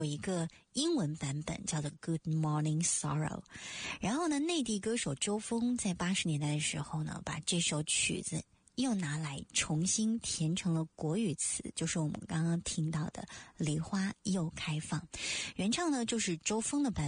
有一个英文版本叫做 Good Morning Sorrow。 然后呢，内地歌手周峰在80年代的时候呢，把这首曲子又拿来重新填成了国语词，就是我们刚刚听到的梨花又开放。原唱呢就是周峰的版